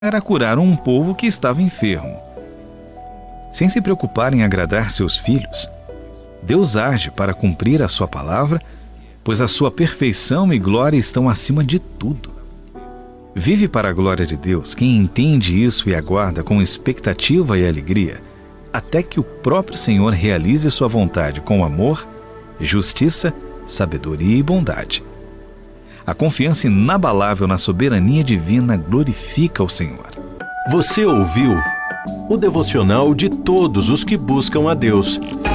era curar um povo que estava enfermo. Sem se preocupar em agradar seus filhos, Deus age para cumprir a sua palavra, pois a sua perfeição e glória estão acima de tudo. Vive para a glória de Deus quem entende isso e aguarda com expectativa e alegria, até que o próprio Senhor realize sua vontade com amor, justiça, sabedoria e bondade. A confiança inabalável na soberania divina glorifica o Senhor. Você ouviu o devocional de todos os que buscam a Deus.